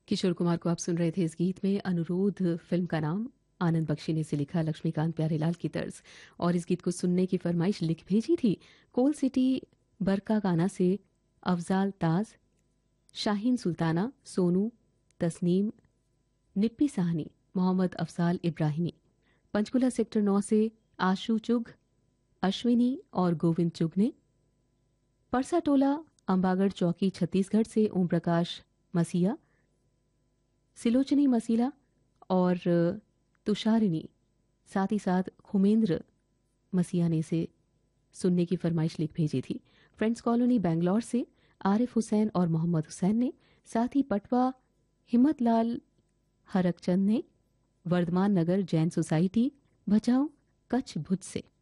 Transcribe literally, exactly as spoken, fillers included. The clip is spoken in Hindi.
किशोर कुमार को आप सुन रहे थे इस गीत में। अनुरोध फिल्म का नाम, आनंद बख्शी ने इसे लिखा लक्ष्मीकांत प्यारेलाल की तर्ज। और इस गीत को सुनने की फरमाइश लिख भेजी थी कोल सिटी बरका गाना से अफजाल ताज, शाहीन सुल्ताना, सोनू, तस्नीम, निप्पी साहनी, मोहम्मद अफसाल इब्राहिमी। पंचकुला सेक्टर नौ से आशु चुग, अश्विनी और गोविंद चुग ने। परसा टोला अंबागढ़ चौकी छत्तीसगढ़ से ओम प्रकाश मसीहा, सिलोचनी मसीला और तुषारिनी, साथ ही साथ खुमेंद्र मसीहा ने इसे सुनने की फरमाइश लिख भेजी थी। फ्रेंड्स कॉलोनी बैंगलोर से आरिफ हुसैन और मोहम्मद हुसैन ने, साथ ही पटवा हिम्मत लाल हरकचंद ने, वर्धमान नगर जैन सोसाइटी भचाऊ कच्छ भुज से